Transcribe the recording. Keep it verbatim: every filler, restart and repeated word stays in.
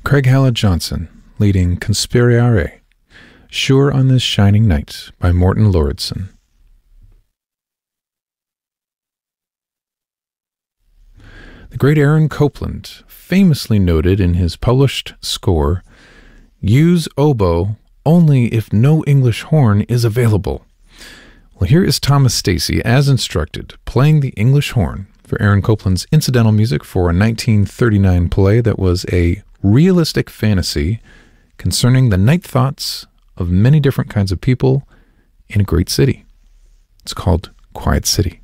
Craig Hallett Johnson, leading Conspirare, Sure on This Shining Night by Morten Lauridsen. The great Aaron Copland famously noted in his published score, "Use oboe only if no English horn is available." Well, here is Thomas Stacy, as instructed, playing the English horn for Aaron Copland's incidental music for a nineteen thirty-nine play that was a realistic fantasy concerning the night thoughts of many different kinds of people in a great city. It's called Quiet City.